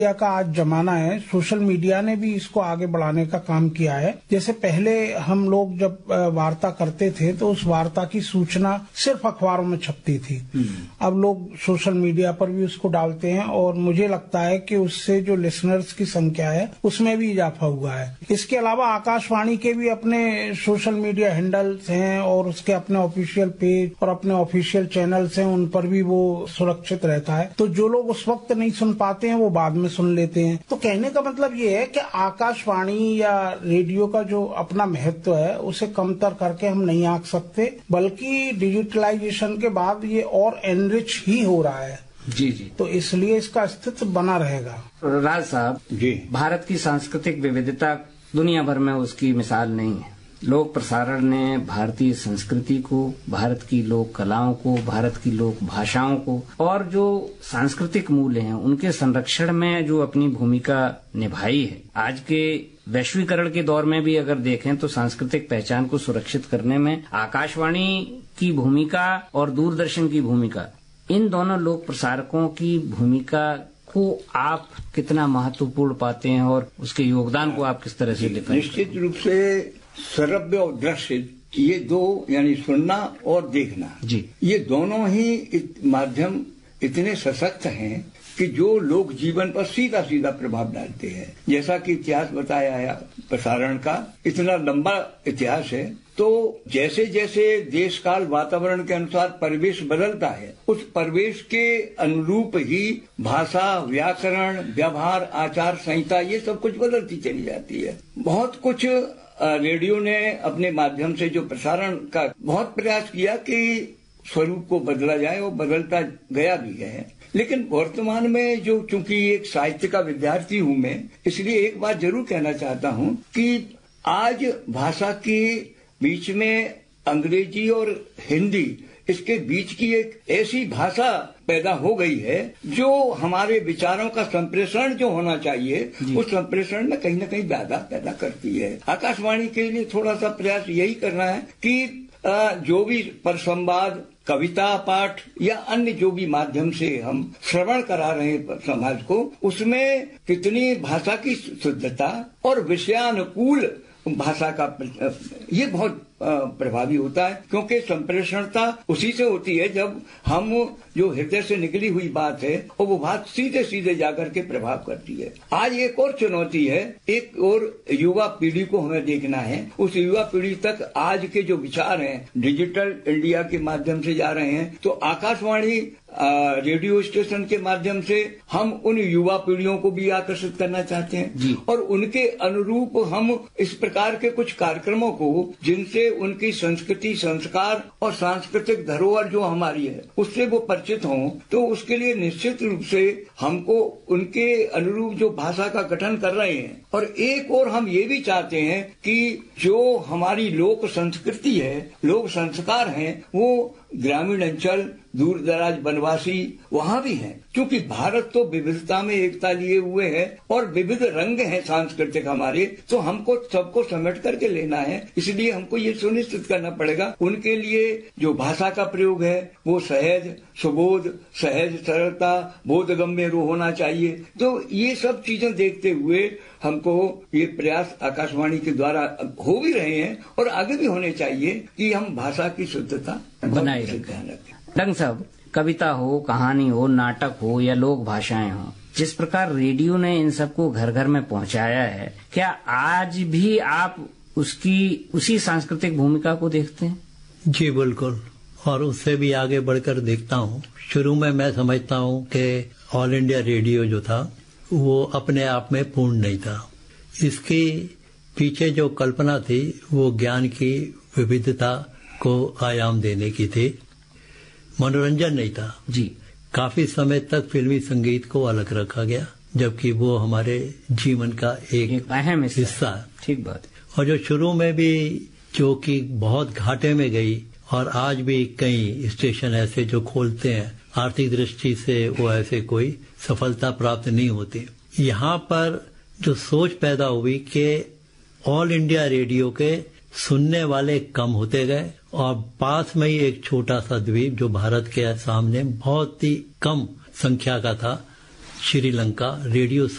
Media का आज जमाना है, सोशल मीडिया ने भी इसको आगे बढ़ाने का काम किया है। जैसे पहले हम लोग जब वार्ता करते थे तो उस वार्ता की सूचना सिर्फ अखबारों में छपती थी। अब लोग सोशल मीडिया पर भी उसको डालते हैं और मुझे लगता है कि उससे जो लिसनर्स की संख्या है उसमें भी इजाफा हुआ है। इसके अलावा आकाशवाणी के भी अपने सोशल मीडिया हैंडल्स हैं और उसके अपने ऑफिशियल पेज और अपने ऑफिशियल चैनल्स हैं, उन पर भी वो सुरक्षित रहता है। तो जो लोग उस वक्त नहीं सुन पाते हैं वो बाद में सुन लेते हैं। तो कहने का मतलब ये है कि आकाशवाणी या रेडियो का जो अपना महत्व है उसे कमतर करके हम नहीं आंक सकते, बल्कि डिजिटलाइजेशन के बाद ये और एनरिच ही हो रहा है। जी। तो इसलिए इसका अस्तित्व बना रहेगा। राज साहब जी, भारत की सांस्कृतिक विविधता दुनिया भर में उसकी मिसाल नहीं है। लोक प्रसारण ने भारतीय संस्कृति को, भारत की लोक कलाओं को, भारत की लोक भाषाओं को और जो सांस्कृतिक मूल्य हैं उनके संरक्षण में जो अपनी भूमिका निभाई है। आज के वैश्वीकरण के दौर में भी अगर देखें तो सांस्कृतिक पहचान को सुरक्षित करने में आकाशवाणी की भूमिका और दूरदर्शन की भूमिका, इन दोनों लोक प्रसारकों की भूमिका को आप कितना महत्वपूर्ण पाते हैं और उसके योगदान को आप किस तरह से लिखते हैं? निश्चित रूप से श्रव्य और दृश्य, ये दो यानी सुनना और देखना जी, ये दोनों ही माध्यम इतने सशक्त हैं कि जो लोक जीवन पर सीधा सीधा प्रभाव डालते हैं। जैसा कि इतिहास बताया है प्रसारण का, इतना लंबा इतिहास है, तो जैसे जैसे देश काल वातावरण के अनुसार परिवेश बदलता है, उस परिवेश के अनुरूप ही भाषा, व्याकरण, व्यवहार, आचार संहिता ये सब कुछ बदलती चली जाती है। बहुत कुछ रेडियो ने अपने माध्यम से जो प्रसारण का बहुत प्रयास किया कि स्वरूप को बदला जाए, वो बदलता गया भी है। लेकिन वर्तमान में जो, चूंकि एक साहित्य का विद्यार्थी हूं मैं, इसलिए एक बात जरूर कहना चाहता हूं कि आज भाषा के बीच में अंग्रेजी और हिंदी, इसके बीच की एक ऐसी भाषा पैदा हो गई है जो हमारे विचारों का संप्रेषण जो होना चाहिए उस संप्रेषण में कहीं न कहीं बाधा पैदा करती है। आकाशवाणी के लिए थोड़ा सा प्रयास यही करना है कि जो भी परसंवाद, कविता पाठ या अन्य जो भी माध्यम से हम श्रवण करा रहे हैं समाज को, उसमें कितनी भाषा की शुद्धता और विषयानुकूल भाषा का ये बहुत प्रभावी होता है, क्योंकि संप्रेषणता उसी से होती है जब हम जो हृदय से निकली हुई बात है और वो बात सीधे सीधे जाकर के प्रभाव करती है। आज एक और चुनौती है, एक और युवा पीढ़ी को हमें देखना है। उस युवा पीढ़ी तक आज के जो विचार हैं डिजिटल इंडिया के माध्यम से जा रहे हैं, तो आकाशवाणी रेडियो स्टेशन के माध्यम से हम उन युवा पीढ़ियों को भी आकर्षित करना चाहते हैं और उनके अनुरूप हम इस प्रकार के कुछ कार्यक्रमों को, जिनसे उनकी संस्कृति, संस्कार और सांस्कृतिक धरोहर जो हमारी है उससे वो परिचित हों, तो उसके लिए निश्चित रूप से हमको उनके अनुरूप जो भाषा का गठन कर रहे हैं। और एक और हम ये भी चाहते हैं कि जो हमारी लोक संस्कृति है, लोक संस्कार हैं, वो ग्रामीण अंचल, दूर दराज वनवासी वहाँ भी हैं, क्योंकि भारत तो विविधता में एकता लिए हुए है और विविध रंग हैं सांस्कृतिक हमारे, तो हमको सबको समेट करके लेना है। इसलिए हमको ये सुनिश्चित करना पड़ेगा उनके लिए जो भाषा का प्रयोग है वो सहज, सुबोध, सहज सरलता, बोधगम्य होना चाहिए। तो ये सब चीजें देखते हुए हमको ये प्रयास आकाशवाणी के द्वारा हो भी रहे हैं और आगे भी होने चाहिए कि हम भाषा की शुद्धता बनाए रखें। डंग साहब, कविता हो, कहानी हो, नाटक हो या लोक भाषाएं हो, जिस प्रकार रेडियो ने इन सबको घर घर में पहुंचाया है, क्या आज भी आप उसी सांस्कृतिक भूमिका को देखते हैं? जी बिल्कुल, और उससे भी आगे बढ़कर देखता हूँ। शुरू में मैं समझता हूँ कि ऑल इंडिया रेडियो जो था वो अपने आप में पूर्ण नहीं था। इसके पीछे जो कल्पना थी वो ज्ञान की विविधता को आयाम देने की थी, मनोरंजन नहीं था जी। काफी समय तक फिल्मी संगीत को अलग रखा गया, जबकि वो हमारे जीवन का एक अहम हिस्सा। ठीक बात। और जो शुरू में भी जो कि बहुत घाटे में गई और आज भी कई स्टेशन ऐसे जो खोलते हैं, आर्थिक दृष्टि से वो ऐसे कोई सफलता प्राप्त नहीं होती। यहाँ पर जो सोच पैदा हुई कि ऑल इंडिया रेडियो के सुनने वाले कम होते गए और पास में ही एक छोटा सा द्वीप जो भारत के सामने बहुत ही कम संख्या का था, श्रीलंका, रेडियो